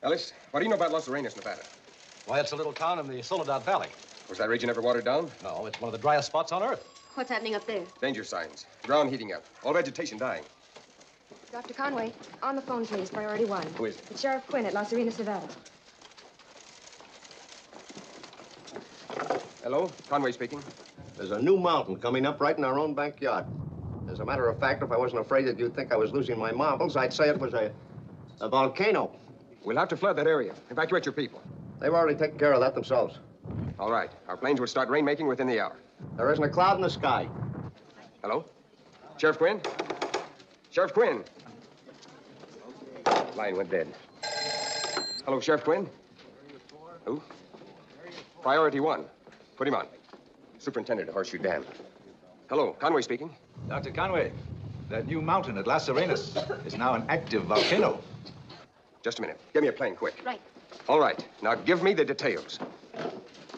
Ellis, what do you know about Los Arenas, Nevada? Why, it's a little town in the Soledad Valley. Was that region ever watered down? No, it's one of the driest spots on Earth. What's happening up there? Danger signs. Ground heating up. All vegetation dying. Dr. Conway, on the phone, please. Priority 1. Who is it? It's Sheriff Quinn at Las Arenas, Nevada. Hello? Conway speaking. There's a new mountain coming up right in our own backyard. As a matter of fact, if I wasn't afraid that you'd think I was losing my marbles, I'd say it was a volcano. We'll have to flood that area. Evacuate your people. They've already taken care of that themselves. All right. Our planes will start rainmaking within the hour. There isn't a cloud in the sky. Hello? Sheriff Quinn? Sheriff Quinn? Line went dead. Hello, Sheriff Quinn? Who? Priority 1. Put him on. Superintendent of Horseshoe Dam. Hello, Conway speaking. Dr. Conway, that new mountain at Las Arenas is now an active volcano. Just a minute. Give me a plane, quick. Right. All right. Now give me the details.